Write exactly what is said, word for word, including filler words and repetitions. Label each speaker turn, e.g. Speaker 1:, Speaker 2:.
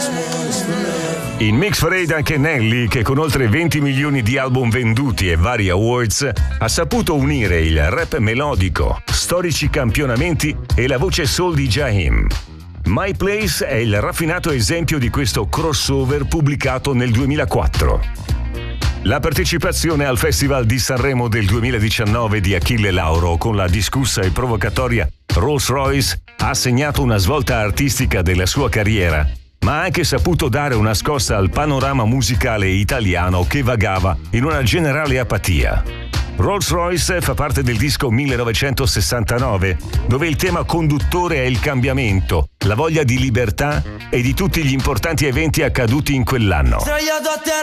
Speaker 1: In Mix Parade anche Nelly, che con oltre venti milioni di album venduti e vari awards, ha saputo unire il rap melodico, storici campionamenti e la voce soul di Jaheim. My Place è il raffinato esempio di questo crossover pubblicato nel duemilaquattro. La partecipazione al Festival di Sanremo del duemiladiciannove di Achille Lauro con la discussa e provocatoria Rolls Royce ha segnato una svolta artistica della sua carriera, ma ha anche saputo dare una scossa al panorama musicale italiano che vagava in una generale apatia. Rolls Royce fa parte del disco millenovecentosessantanove, dove il tema conduttore è il cambiamento, la voglia di libertà e di tutti gli importanti eventi accaduti in quell'anno.
Speaker 2: Sdraiato a terra